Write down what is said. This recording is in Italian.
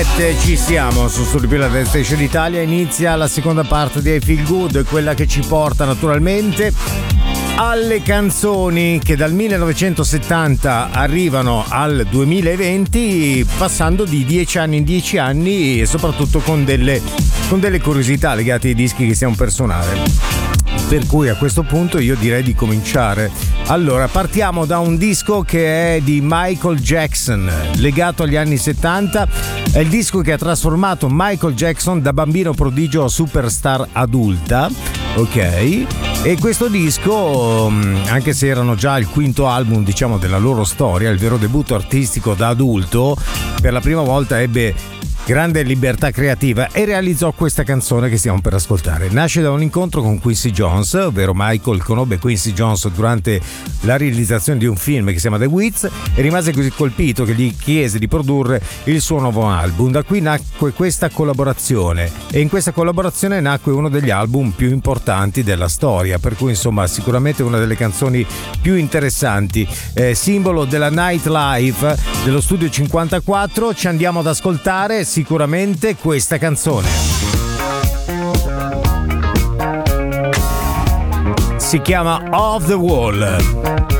Ci siamo su Studio Dance Station Italia. Inizia la seconda parte di I Feel Good, quella che ci porta naturalmente alle canzoni che dal 1970 arrivano al 2020, passando di 10 anni in 10 anni e soprattutto con delle curiosità legate ai dischi che stiamo per suonare. Per cui a questo punto io direi di cominciare. Allora, partiamo da un disco che è di Michael Jackson, legato agli anni 70. È il disco che ha trasformato Michael Jackson da bambino prodigio a superstar adulta. Ok? E questo disco, anche se erano già il quinto album, diciamo, della loro storia, il vero debutto artistico da adulto, per la prima volta ebbe grande libertà creativa e realizzò questa canzone che stiamo per ascoltare. Nasce da un incontro con Quincy Jones, ovvero Michael conobbe Quincy Jones durante la realizzazione di un film che si chiama The Wiz e rimase così colpito che gli chiese di produrre il suo nuovo album. Da qui nacque questa collaborazione e in questa collaborazione nacque uno degli album più importanti della storia, per cui insomma sicuramente una delle canzoni più interessanti, simbolo della nightlife dello Studio 54. Ci andiamo ad ascoltare sicuramente questa canzone. Si chiama Off the Wall.